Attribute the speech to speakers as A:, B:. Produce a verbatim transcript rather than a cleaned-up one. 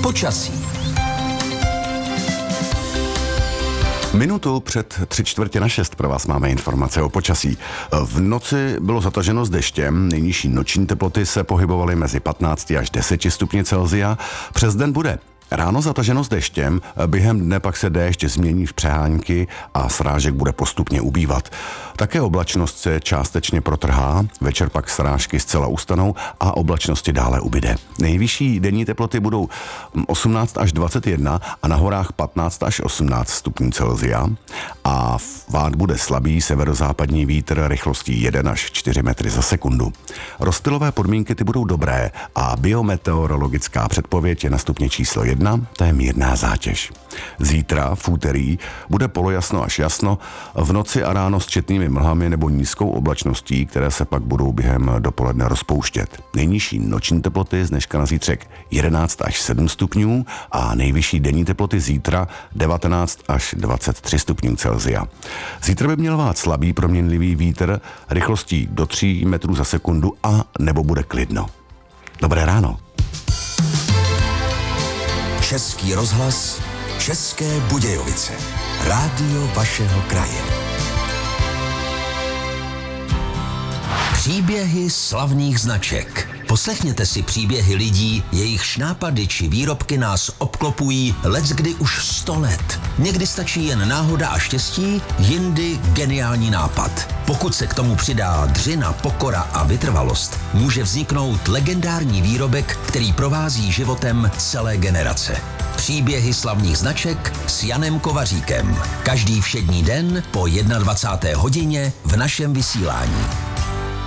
A: Počasí.
B: Minutu před tři čtvrtě na šest pro vás máme informace o počasí. V noci bylo zataženo s deštěm, nejnižší noční teploty se pohybovaly mezi patnácti až deseti stupni Celsia. Přes den bude ráno zataženo s deštěm, během dne pak se déšť změní v přehánky a srážek bude postupně ubývat. Také oblačnost se částečně protrhá, večer pak srážky zcela ustanou a oblačnosti dále ubyde. Nejvyšší denní teploty budou osmnáct až dvacet jedna a na horách patnáct až osmnáct stupňů Celsia a vát bude slabý severozápadní vítr rychlostí jedna až čtyři metry za sekundu. Rozptylové podmínky ty budou dobré a biometeorologická předpověď je na stupně číslo jedna. To je mírná zátěž. Zítra, v úterý, bude polojasno až jasno, v noci a ráno s četnými mlhami nebo nízkou oblačností, které se pak budou během dopoledne rozpouštět. Nejnižší noční teploty z dneška na zítřek jedenáct až sedm stupňů a nejvyšší denní teploty zítra devatenáct až dvacet tři stupňů Celsia. Zítra by měl vát slabý proměnlivý vítr rychlostí do tří metrů za sekundu a nebo bude klidno. Dobré ráno.
A: Český rozhlas, České Budějovice. Rádio vašeho kraje. Příběhy slavných značek. Poslechněte si příběhy lidí, jejich nápady či výrobky nás obklopují leckdy už sto let. Někdy stačí jen náhoda a štěstí, jindy geniální nápad. Pokud se k tomu přidá dřina, pokora a vytrvalost, může vzniknout legendární výrobek, který provází životem celé generace. Příběhy slavných značek s Janem Kovaříkem. Každý všední den po dvacáté jedné hodině v našem vysílání.